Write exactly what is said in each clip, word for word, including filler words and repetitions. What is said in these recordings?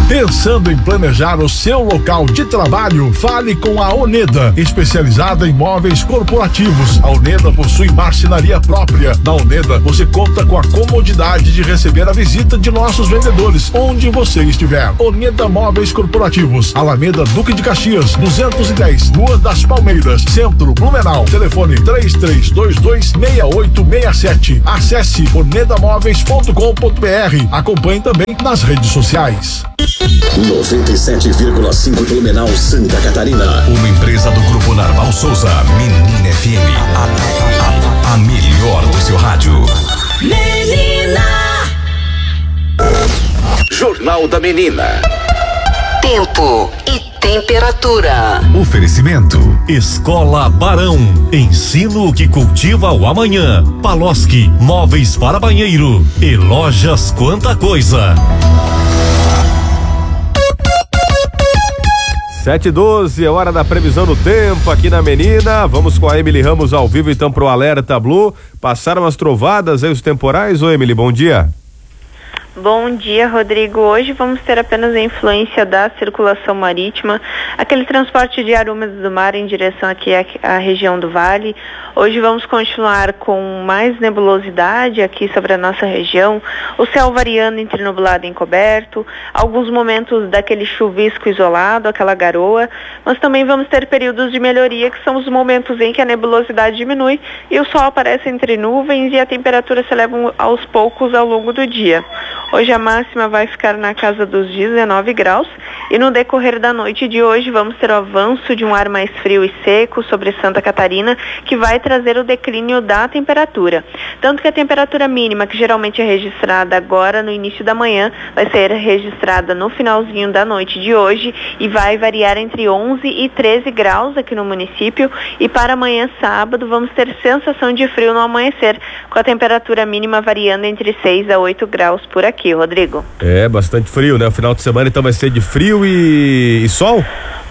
Pensando em planejar o seu local de trabalho? Fale com a Oneda, especializada em móveis corporativos. A Oneda possui marcenaria própria. Na Oneda, você conta com a comodidade de receber a visita de nossos vendedores, onde você estiver. Oneda Móveis Corporativos, Alameda Duque de Caxias, duzentos e dez, Rua das Palmeiras, Centro, Blumenau. Telefone três três dois dois, seis oito seis sete. Acesse oneda móveis ponto com ponto br. Acompanhe também nas redes sociais. noventa e sete vírgula cinco Blumenau, Santa Catarina. Uma empresa do Grupo Narval Souza, Menina F M. A, a, a, a melhor do seu rádio. Menina. Jornal da Menina. Tempo e temperatura. Oferecimento: Escola Barão. Ensino que cultiva o amanhã. Paloski, móveis para banheiro. E Lojas Quanta Coisa. sete e doze, é hora da previsão do tempo aqui na Menina. Vamos com a Emily Ramos ao vivo então pro Alerta Blue. Passaram as trovadas aí, os temporais. Ô Emily, bom dia. Bom dia, Rodrigo. Hoje vamos ter apenas a influência da circulação marítima, aquele transporte de ar úmido do mar em direção aqui à, à região do Vale. Hoje vamos continuar com mais nebulosidade aqui sobre a nossa região, o céu variando entre nublado e encoberto, alguns momentos daquele chuvisco isolado, aquela garoa, mas também vamos ter períodos de melhoria, que são os momentos em que a nebulosidade diminui e o sol aparece entre nuvens e a temperatura se eleva aos poucos ao longo do dia. Hoje a máxima vai ficar na casa dos dezenove graus e no decorrer da noite de hoje vamos ter o avanço de um ar mais frio e seco sobre Santa Catarina, que vai trazer o declínio da temperatura. Tanto que a temperatura mínima, que geralmente é registrada agora no início da manhã, vai ser registrada no finalzinho da noite de hoje e vai variar entre onze e treze graus aqui no município. E para amanhã sábado vamos ter sensação de frio no amanhecer, com a temperatura mínima variando entre seis a oito graus por aqui. Aqui, Rodrigo. É, bastante frio, né? O final de semana então vai ser de frio e, e sol?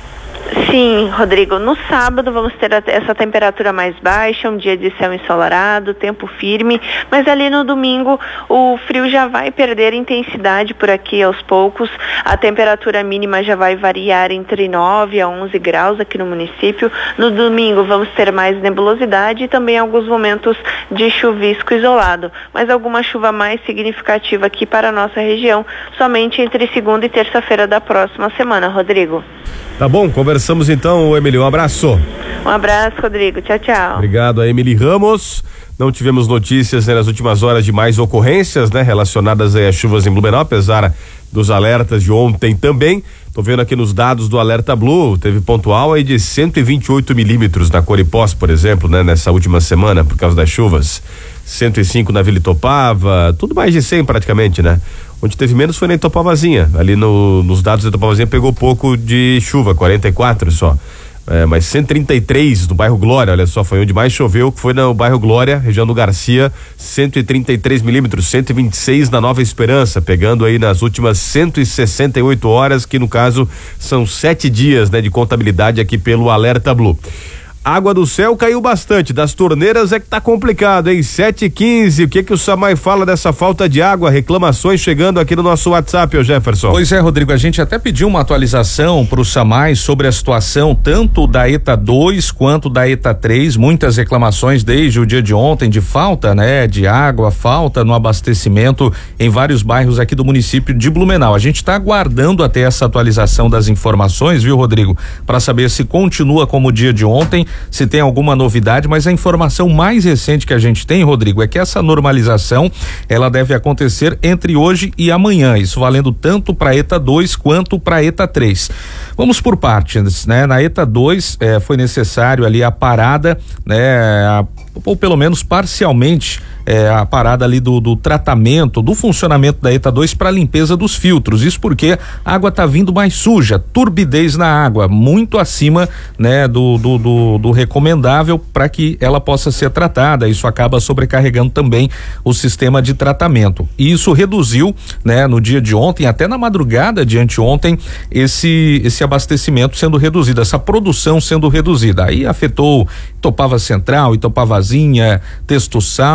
Sim, Rodrigo. No sábado vamos ter essa temperatura mais baixa, um dia de céu ensolarado, tempo firme, mas ali no domingo o frio já vai perder intensidade por aqui aos poucos. A temperatura mínima já vai variar entre nove a onze graus aqui no município. No domingo vamos ter mais nebulosidade e também alguns momentos de chuvisco isolado, mas alguma chuva mais significativa aqui para a nossa região somente entre segunda e terça-feira da próxima semana, Rodrigo. Tá bom, conversamos então, Emily, um abraço. Um abraço, Rodrigo, tchau, tchau. Obrigado a Emily Ramos. Não tivemos notícias, né, nas últimas horas de mais ocorrências, né, relacionadas aí a chuvas em Blumenau, apesar dos alertas de ontem também. Tô vendo aqui nos dados do Alerta Blue, teve pontual aí de cento e vinte e oito milímetros na Coripós, por exemplo, né, nessa última semana, por causa das chuvas. cento e cinco na Vila Itopava, tudo mais de cem praticamente, né? Onde teve menos foi na Itopavazinha, ali no, nos dados da Itopavazinha pegou pouco de chuva, quarenta e quatro só. É, mas cento e trinta e três no bairro Glória, olha só, foi onde mais choveu, que foi no bairro Glória, região do Garcia, cento e trinta e três milímetros, cento e vinte e seis na Nova Esperança, pegando aí nas últimas cento e sessenta e oito horas, que no caso são sete dias, né, de contabilidade aqui pelo Alerta Blue. Água do céu caiu bastante, das torneiras é que tá complicado, hein? sete e quinze, o que que o Samai fala dessa falta de água? Reclamações chegando aqui no nosso WhatsApp, ô Jefferson. Pois é, Rodrigo, a gente até pediu uma atualização pro Samai sobre a situação tanto da ETA dois quanto da ETA três, muitas reclamações desde o dia de ontem de falta, né, de água, falta no abastecimento em vários bairros aqui do município de Blumenau. A gente tá aguardando até essa atualização das informações, viu, Rodrigo, para saber se continua como o dia de ontem, se tem alguma novidade, mas a informação mais recente que a gente tem, Rodrigo, é que essa normalização ela deve acontecer entre hoje e amanhã, isso valendo tanto para ETA dois quanto para ETA três. Vamos por partes, né? Na ETA dois eh, foi necessário ali a parada, né? A, ou pelo menos parcialmente é, a parada ali do, do tratamento, do funcionamento da ETA dois para limpeza dos filtros. Isso porque a água tá vindo mais suja, turbidez na água, muito acima, né, do, do, do, do recomendável para que ela possa ser tratada. Isso acaba sobrecarregando também o sistema de tratamento. E isso reduziu, né, no dia de ontem, até na madrugada de anteontem, esse, esse abastecimento sendo reduzido, essa produção sendo reduzida. Aí afetou Itopava Central, Itopavazinha, Texto Salto,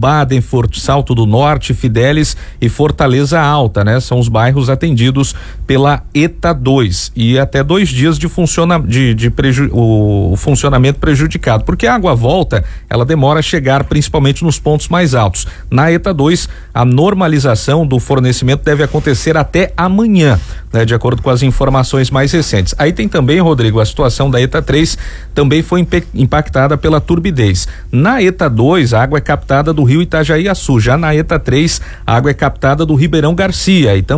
Badenford, Salto do Norte, Fidelis e Fortaleza Alta, né? São os bairros atendidos pela ETA dois e até dois dias de, funciona, de, de preju, o, o funcionamento prejudicado, porque a água volta, ela demora a chegar principalmente nos pontos mais altos. Na ETA dois, a normalização do fornecimento deve acontecer até amanhã, né? De acordo com as informações mais recentes. Aí tem também, Rodrigo, a situação da ETA três também foi impactada pela turbidez. Na ETA dois, a água é captada do rio Itajaí-Açu, já na ETA três, a água é captada do Ribeirão Garcia e também